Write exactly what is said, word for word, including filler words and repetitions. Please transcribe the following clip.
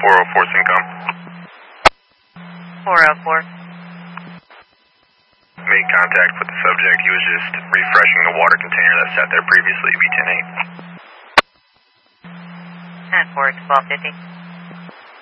four oh four Syncom. four oh four. Made contact with the subject. He was just refreshing the water container that sat there previously, B ten eight. ten four, twelve fifty.